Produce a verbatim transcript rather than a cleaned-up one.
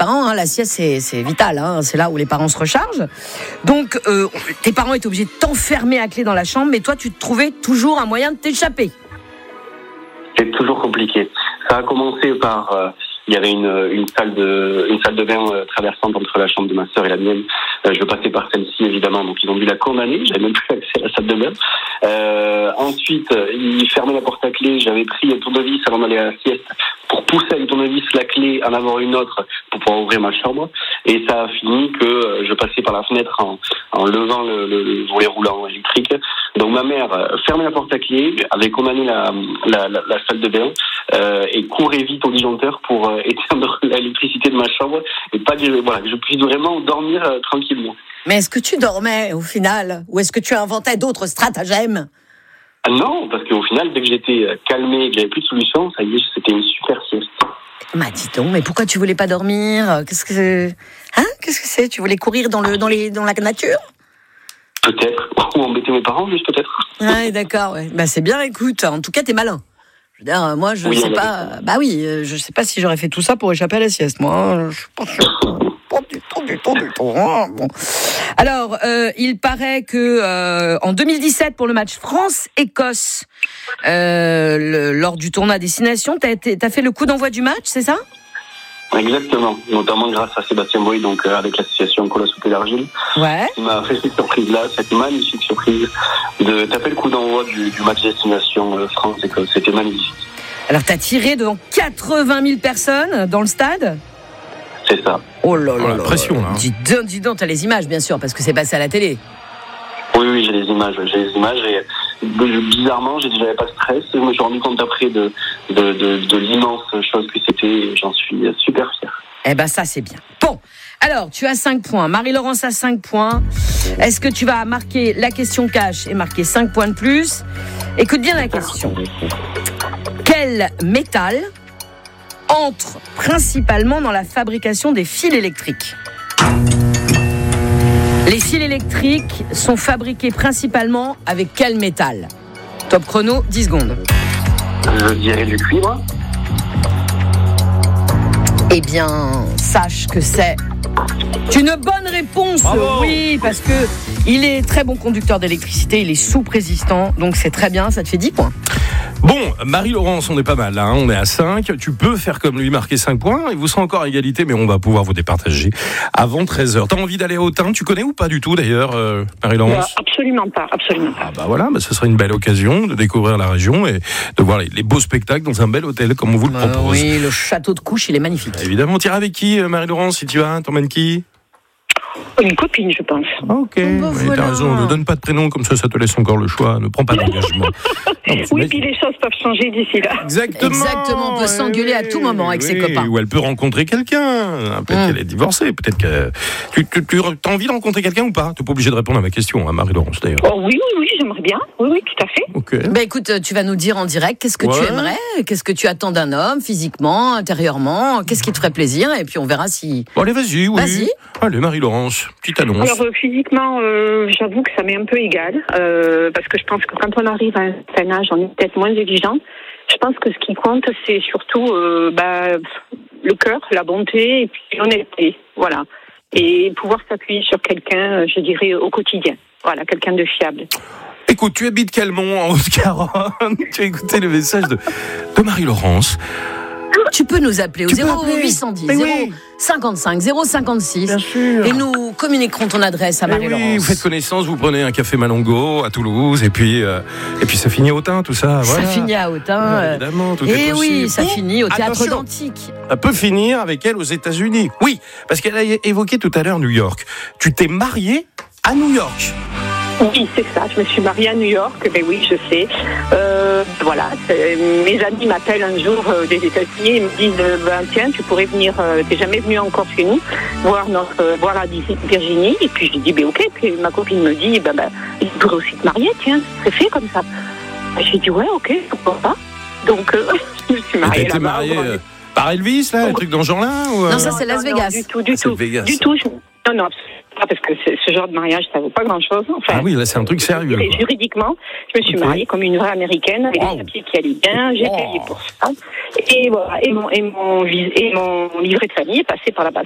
parents, hein, la sieste c'est, c'est vital, hein, c'est là où les parents se rechargent. Donc euh, tes parents étaient obligés de t'enfermer à clé dans la chambre, mais toi tu trouvais toujours un moyen de t'échapper. C'est toujours compliqué. Ça a commencé par... Euh, il y avait une, une salle de une salle de bain euh, traversante entre la chambre de ma sœur et la mienne. Euh, je passais par celle-ci évidemment, donc ils ont dû la condamner. J'avais même plus accès à la salle de bain. Euh, ensuite, ils fermaient la porte à clé. J'avais pris un tournevis avant d'aller à la sieste pour pousser avec le tournevis la clé, en avoir une autre pour pouvoir ouvrir ma chambre. Et ça a fini que euh, je passais par la fenêtre en, en levant le, le, le volet roulant électrique. Donc ma mère fermait la porte à clé, avait condamné la, la, la, la salle de bain euh, et courait vite au disjoncteur pour euh, éteindre l'électricité de ma chambre et pas dire, voilà, que je puisse vraiment dormir euh, tranquillement. Mais est-ce que tu dormais au final, ou est-ce que tu inventais d'autres stratagèmes? Ah non, parce qu'au final, dès que j'étais calmé et que j'avais plus de solution, ça y est, c'était une super sieste. Bah dis donc, mais pourquoi tu voulais pas dormir? Qu'est-ce que c'est? Hein? Qu'est-ce que c'est? Tu voulais courir dans le dans les dans la nature? Peut-être, ou embêter mes parents, juste peut-être. Ah, d'accord, ouais. Bah c'est bien, écoute, en tout cas t'es malin. Je veux dire, moi je oui, sais pas, bah oui, je sais pas si j'aurais fait tout ça pour échapper à la sieste, moi. Je suis pas sûr. Pas du tout, du tout, du tout. Bon. Alors, euh, il paraît que euh, en deux mille dix-sept, pour le match France-Écosse, euh, le, lors du tournoi à destination, t'as, t'as fait le coup d'envoi du match, c'est ça? Exactement, notamment grâce à Sébastien Boy, donc euh, avec l'association Cola Souper d'Argile, ouais. qui m'a fait cette surprise-là, cette magnifique surprise de taper le coup d'envoi du, du match destination euh, France-Écosse. C'était magnifique. Alors, t'as tiré devant quatre-vingt mille personnes dans le stade? C'est ça. Oh là là, oh, la pression là. Dis donc, dis donc, t'as les images bien sûr, parce que c'est passé à la télé. Oui, oui, j'ai les images, j'ai les images et bizarrement, j'ai déjà pas de stress. Je me suis rendu compte après de, de, de, de l'immense chose que c'était et j'en suis super fier. Eh ben ça c'est bien. Bon, alors tu as cinq points, Marie-Laurence a cinq points. Est-ce que tu vas marquer la question cash et marquer cinq points de plus? Écoute bien la question. Quel métal entre principalement dans la fabrication des fils électriques? Les fils électriques sont fabriqués principalement avec quel métal? Top chrono, dix secondes. Je dirais du cuivre. Eh bien, sache que c'est une bonne réponse. Bravo. Oui, parce que il est très bon conducteur d'électricité, il est soupe-résistant, donc c'est très bien, ça te fait dix points. Bon, Marie-Laurence, on est pas mal là, hein, on est à cinq. Tu peux faire comme lui, marquer cinq points, et vous serez encore à égalité, mais on va pouvoir vous départager avant treize heures. T'as envie d'aller à Autun? Tu connais ou pas du tout d'ailleurs, euh, Marie-Laurence? Absolument pas, absolument pas. Ah bah voilà, bah ce serait une belle occasion de découvrir la région et de voir les, les beaux spectacles dans un bel hôtel comme on vous le Euh, propose. oui, le château de Couche, il est magnifique. Évidemment, tu iras avec qui, Marie-Laurence, si tu vas? T'emmènes qui? Une copine, je pense. Ok, bah oui, voilà. t'as raison, ne donne pas de prénom, comme ça, ça te laisse encore le choix, ne prends pas d'engagement. Non, Oui, puis les choses peuvent changer d'ici là. Exactement. Exactement, on peut s'engueuler à tout moment avec oui, ses copains. Ou elle peut rencontrer quelqu'un, peut-être Mm. qu'elle est divorcée, peut-être que... Tu, tu, tu as envie de rencontrer quelqu'un ou pas? Tu n'es pas obligé de répondre à ma question, hein, Marie-Laurence, d'ailleurs. Oh, oui, oui, oui, j'aimerais bien. Oui, oui, tout à fait. Ok. Ben écoute, tu vas nous dire en direct qu'est-ce que Ouais. tu aimerais, qu'est-ce que tu attends d'un homme, physiquement, intérieurement, qu'est-ce qui te ferait plaisir, et puis on verra si... Bon, allez, vas-y, oui. Vas-y. Allez, Marie-Laurence, petite annonce. Alors, euh, physiquement, euh, j'avoue que ça m'est un peu égal, euh, parce que je pense que quand on arrive à un certain âge, on est peut-être moins exigeant. Je pense que ce qui compte, c'est surtout euh, bah, le cœur, la bonté et puis l'honnêteté. Voilà. Et pouvoir s'appuyer sur quelqu'un, je dirais, au quotidien. Voilà, quelqu'un de fiable. Écoute, tu habites Calmont, en Haute-Garonne. Tu as écouté le message de, de Marie-Laurence. Tu peux nous appeler au Tu peux zéro appeler. huit cent dix, Mais zéro oui. cinquante-cinq, zéro cinquante-six. Bien sûr. Et nous communiquerons ton adresse à Eh Marie-Laurence. oui, vous faites connaissance, vous prenez un café Malongo à Toulouse, et puis, euh, et puis ça finit à Autun, tout ça. Ça Voilà. finit à Autun. Ah, euh, évidemment, tout est Et possible. oui, ça Bon, finit au théâtre attention. d'Antique. Ça peut finir avec elle aux États-Unis. Oui, parce qu'elle a évoqué tout à l'heure New York. Tu t'es mariée à New York. Oui, c'est ça. Je me suis mariée à New York. Mais oui, je sais. Euh, voilà. c'est- Mes amis m'appellent un jour euh, des États-Unis et me disent euh, ben, tiens, tu pourrais venir. Euh, t'es jamais venu encore chez nous voir notre euh, voir la Virginie. Et puis je lui dis ben ok. Puis ma copine me dit ben ben, il pourrait aussi te marier. Tiens, c'est fait comme ça. Et j'ai dit ouais, ok, pourquoi pas. Donc euh, je me suis T'as mariée été là-bas. mariée au grand- euh, par Elvis, là, un truc dans ce genre-là ou, euh Non, ça, c'est Las non, Vegas. Du tout, du Ah, c'est tout. Vegas. Du tout. je- Non, non, pas parce que c'est- ce genre de mariage, ça vaut pas grand-chose. Enfin, Ah oui, là, c'est un truc sérieux. et quoi. juridiquement, je me suis Ok. mariée comme une vraie américaine, avec Wow. des papiers qui allaient bien, j'ai Wow. payé pour ça. Et voilà, et mon, et mon, vis- et mon livret de famille est passé par la base